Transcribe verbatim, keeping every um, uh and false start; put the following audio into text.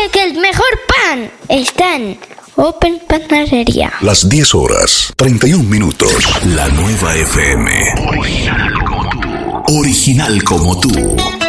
que el mejor pan está en Open Panadería. Las diez horas, treinta y un minutos. La nueva F M. Original como tú. Original como tú.